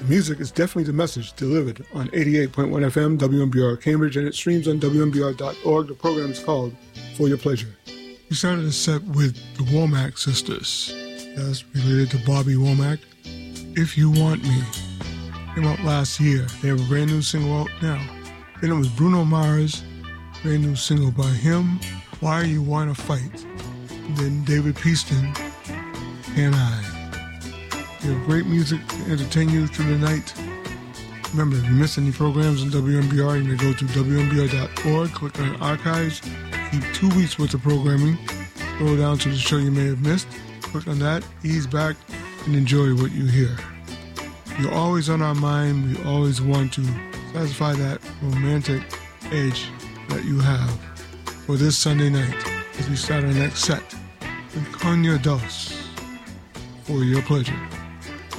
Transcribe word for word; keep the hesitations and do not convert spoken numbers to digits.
Music is definitely the message delivered on eighty-eight point one F M, W M B R Cambridge, and it streams on W M B R dot org. The program is called For Your Pleasure. We started a set with the Womack Sisters. That's related to Bobby Womack. If You Want Me came out last year. They have a brand new single out now. Then it was Bruno Mars, brand new single by him, Why You Wanna Fight. And then David Peaston, Can I? We have great music to entertain you through the night. Remember, if you miss any programs on W M B R, you may go to W M B R dot org, click on Archives, keep two weeks worth of programming, scroll down to the show you may have missed, click on that, ease back, and enjoy what you hear. You're always on our mind. We always want to satisfy that romantic edge that you have for this Sunday night as we start our next set with Konya Dos, For Your Pleasure.